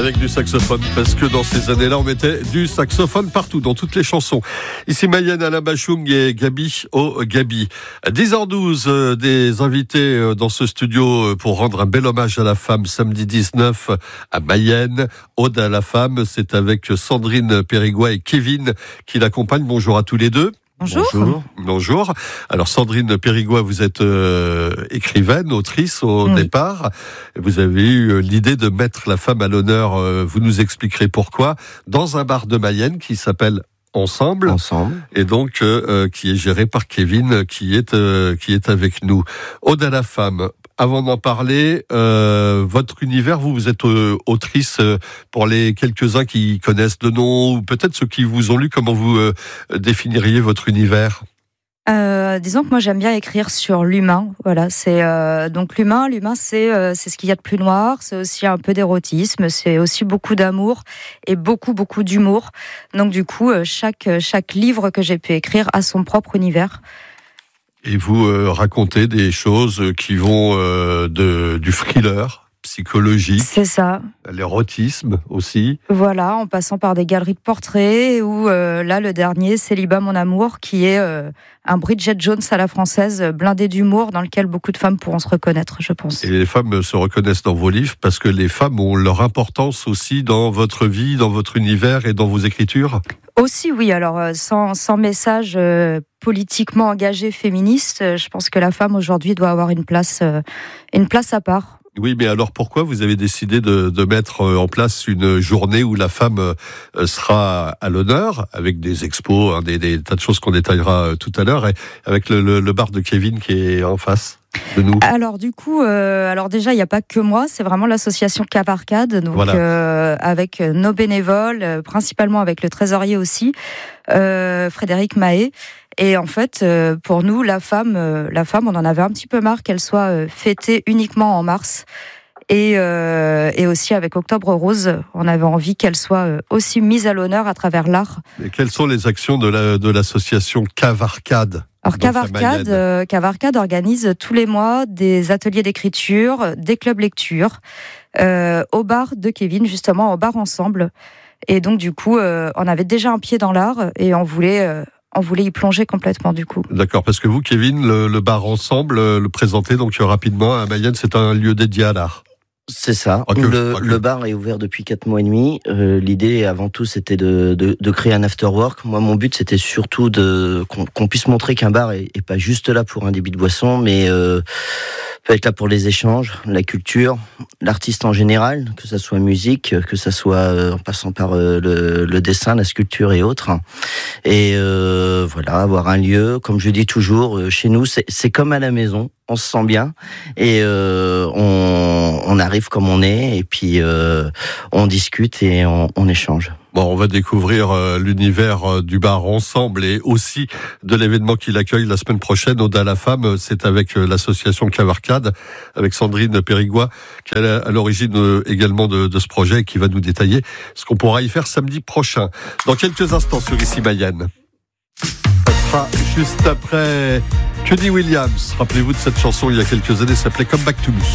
avec du saxophone, parce que dans ces années-là, on mettait du saxophone partout, dans toutes les chansons. Ici Maïenne, Alain Bachung et Gabi au Gabi. 10h12, des invités dans ce studio pour rendre un bel hommage à la femme, samedi 19 à Maïenne. Ode à la femme, c'est avec Sandrine Périgois et Kevin qui l'accompagnent. Bonjour à tous les deux. Bonjour. Bonjour. Alors Sandrine Périgois, vous êtes écrivaine, autrice au départ. Vous avez eu l'idée de mettre la femme à l'honneur, vous nous expliquerez pourquoi, dans un bar de Mayenne qui s'appelle Ensemble. Et donc qui est géré par Kevin, qui est avec nous. Ode à la femme. Avant d'en parler, votre univers, vous êtes autrice, pour les quelques-uns qui connaissent le nom, ou peut-être ceux qui vous ont lu, comment vous définiriez votre univers ? Disons que moi j'aime bien écrire sur l'humain. Voilà, c'est donc l'humain c'est ce qu'il y a de plus noir. C'est aussi un peu d'érotisme, c'est aussi beaucoup d'amour et beaucoup d'humour. Donc du coup, chaque livre que j'ai pu écrire a son propre univers. Et vous racontez des choses qui vont du thriller psychologique. C'est ça. L'érotisme aussi. Voilà, en passant par des galeries de portraits, ou là, le dernier, Célibat, mon amour, qui est un Bridget Jones à la française, blindé d'humour, dans lequel beaucoup de femmes pourront se reconnaître, je pense. Et les femmes se reconnaissent dans vos livres, parce que les femmes ont leur importance aussi dans votre vie, dans votre univers et dans vos écritures. Aussi, oui. Alors, sans message politiquement engagé féministe, je pense que la femme, aujourd'hui, doit avoir une place à part. Oui, mais alors pourquoi vous avez décidé de mettre en place une journée où la femme sera à l'honneur, avec des expos, des tas de choses qu'on détaillera tout à l'heure, et avec le bar de Kevin qui est en face de nous? Alors du coup, déjà il n'y a pas que moi, c'est vraiment l'association Cave Arcade, donc voilà. Avec nos bénévoles, principalement avec le trésorier aussi, Frédéric Mahé. Et en fait, pour nous, la femme, on en avait un petit peu marre qu'elle soit fêtée uniquement en mars. Et aussi avec Octobre Rose, on avait envie qu'elle soit aussi mise à l'honneur à travers l'art. Et quelles sont les actions de l'association Cave Arcade ? Alors Cave Arcade organise tous les mois des ateliers d'écriture, des clubs lecture, au bar de Kevin, justement, au bar Ensemble. Et donc du coup, on avait déjà un pied dans l'art et on voulait y plonger complètement, du coup. D'accord, parce que vous, Kevin, le bar Ensemble, le présentez donc rapidement à Mayenne, c'est un lieu dédié à l'art. C'est ça. Le bar est ouvert depuis 4 mois et demi. L'idée, avant tout, c'était de créer un after-work. Moi, mon but, c'était surtout qu'on puisse montrer qu'un bar est pas juste là pour un débit de boisson, mais peut être là pour les échanges, la culture, l'artiste en général, que ça soit musique, que ça soit en passant par le dessin, la sculpture et autres. Et voilà, avoir un lieu, comme je dis toujours, chez nous, c'est comme à la maison. On se sent bien et on arrive comme on est, et puis on discute et on échange. Bon, on va découvrir l'univers du bar Ensemble et aussi de l'événement qu'il accueille la semaine prochaine, Ode à la femme. C'est avec l'association Cave Arcade, avec Sandrine Périgois, qui est à l'origine également de ce projet et qui va nous détailler ce qu'on pourra y faire samedi prochain. Dans quelques instants sur Ici Mayenne. Ça sera juste après Kenny Williams. Rappelez-vous de cette chanson, il y a quelques années, ça s'appelait Come Back to Me.